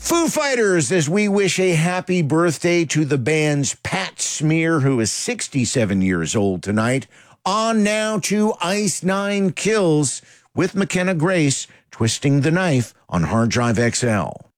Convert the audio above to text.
Foo Fighters, as we wish a happy birthday to the band's Pat Smear, who is 67 years old tonight. On now to Ice Nine Kills with McKenna Grace, Twisting the Knife on Hard Drive XL.